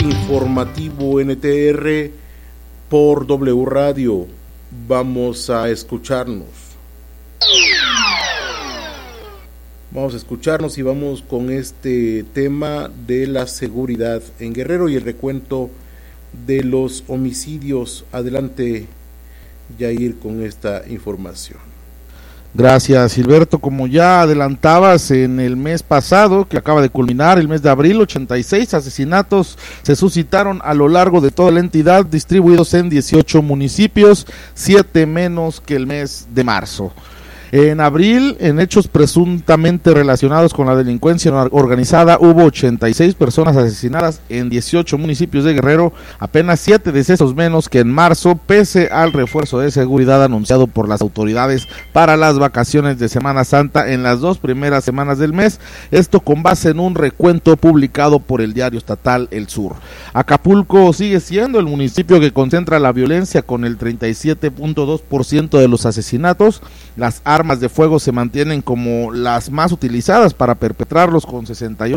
informativo NTR por W Radio. Vamos a escucharnos. Y vamos con este tema de la seguridad en Guerrero y el recuento de los homicidios. Adelante, Yair, con esta información. Gracias, Gilberto. Como ya adelantabas, en el mes pasado, que acaba de culminar, el mes de abril, 86 asesinatos se suscitaron a lo largo de toda la entidad, distribuidos en 18 municipios, 7 menos que el mes de marzo. En abril, en hechos presuntamente relacionados con la delincuencia organizada, hubo 86 personas asesinadas en 18 municipios de Guerrero, apenas 7 decesos menos que en marzo, pese al refuerzo de seguridad anunciado por las autoridades para las vacaciones de Semana Santa en las 2 primeras semanas del mes, esto con base en un recuento publicado por el diario estatal El Sur. Acapulco sigue siendo el municipio que concentra la violencia con el 37.2% de los asesinatos. Las armas de fuego se mantienen como las más utilizadas para perpetrarlos con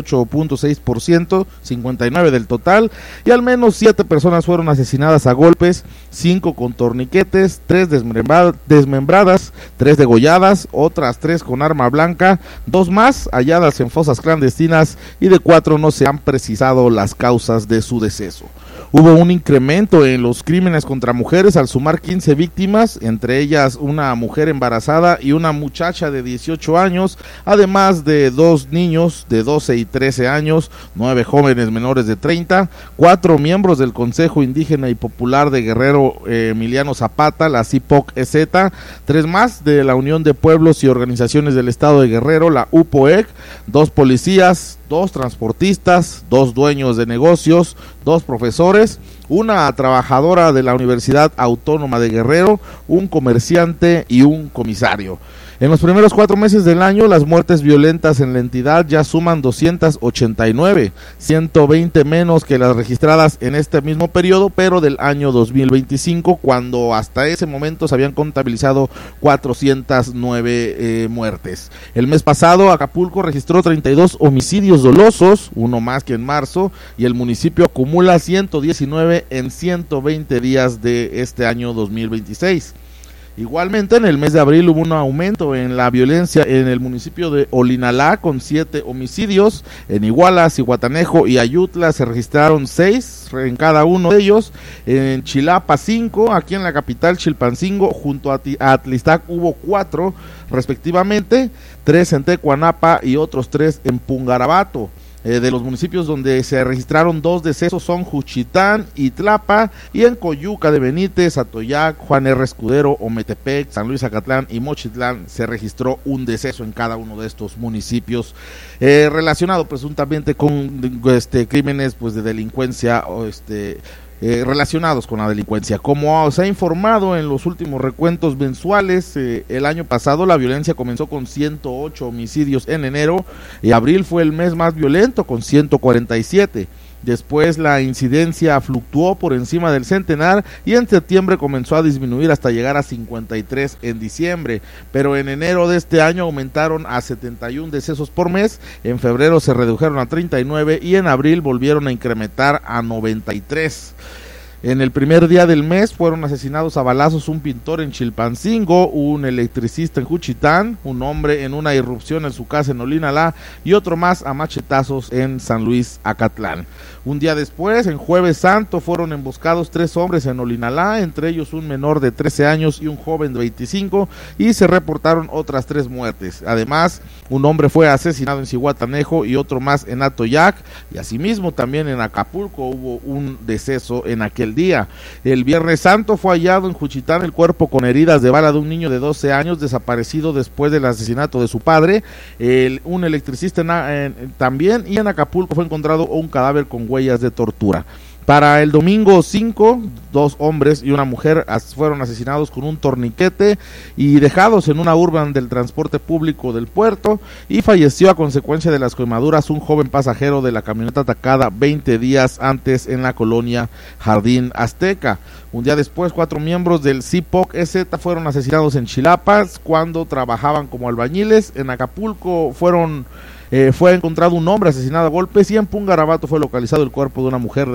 68.6%, 59% del total, y al menos 7 personas fueron asesinadas a golpes, 5 con torniquetes, 3 desmembradas, 3 degolladas, otras 3 con arma blanca, 2 más halladas en fosas clandestinas y de 4 no se han precisado las causas de su deceso. Hubo un incremento en los crímenes contra mujeres al sumar 15 víctimas, entre ellas una mujer embarazada y una muchacha de 18 años, además de 2 niños de 12 y 13 años, 9 jóvenes menores de 30, 4 miembros del Consejo Indígena y Popular de Guerrero Emiliano Zapata, la CIPOC-EZ, 3 más de la Unión de Pueblos y Organizaciones del Estado de Guerrero, la UPOEG, 2 policías, 2 transportistas, 2 dueños de negocios, 2 profesores, una trabajadora de la Universidad Autónoma de Guerrero, un comerciante y un comisario. En los primeros 4 meses del año, las muertes violentas en la entidad ya suman 289, 120 menos que las registradas en este mismo periodo, pero del año 2025, cuando hasta ese momento se habían contabilizado 409 muertes. El mes pasado, Acapulco registró 32 homicidios dolosos, uno más que en marzo, y el municipio acumula 119 en 120 días de este año 2026. Igualmente, en el mes de abril hubo un aumento en la violencia en el municipio de Olinalá con 7 homicidios. En Iguala, Zihuatanejo y Ayutla se registraron 6 en cada uno de ellos. En Chilapa 5, aquí en la capital Chilpancingo, junto a Atlistac hubo 4 respectivamente, 3 en Tecuanapa y otros 3 en Pungarabato. De los municipios donde se registraron 2 decesos son Juchitán y Tlapa, y en Coyuca de Benítez, Atoyac, Juan R. Escudero, Ometepec, San Luis Acatlán y Mochitlán se registró un deceso en cada uno de estos municipios relacionado presuntamente con crímenes pues de delincuencia relacionados con la delincuencia. Como se ha informado en los últimos recuentos mensuales, el año pasado la violencia comenzó con 108 homicidios en enero, y abril fue el mes más violento con 147. Después la incidencia fluctuó por encima del centenar y en septiembre comenzó a disminuir hasta llegar a 53 en diciembre, pero en enero de este año aumentaron a 71 decesos por mes, en febrero se redujeron a 39 y en abril volvieron a incrementar a 93. En el primer día del mes fueron asesinados a balazos un pintor en Chilpancingo, un electricista en Juchitán, un hombre en una irrupción en su casa en Olinalá y otro más a machetazos en San Luis Acatlán. Un día después, en Jueves Santo, fueron emboscados 3 hombres en Olinalá, entre ellos un menor de 13 años y un joven de 25, y se reportaron otras 3 muertes. Además, un hombre fue asesinado en Zihuatanejo y otro más en Atoyac, y asimismo también en Acapulco hubo un deceso en aquel día. El Viernes Santo fue hallado en Juchitán el cuerpo con heridas de bala de un niño de 12 años desaparecido después del asesinato de su padre, un electricista también, y en Acapulco fue encontrado un cadáver con huellas de tortura. Para el domingo 5, 2 hombres y una mujer fueron asesinados con un torniquete y dejados en una urban del transporte público del puerto, y falleció a consecuencia de las quemaduras un joven pasajero de la camioneta atacada 20 días antes en la colonia Jardín Azteca. Un día después, 4 miembros del CIPOC-EZ fueron asesinados en Chilapas cuando trabajaban como albañiles. En Acapulco fue encontrado un hombre asesinado a golpes, y en Pungarabato fue localizado el cuerpo de una mujer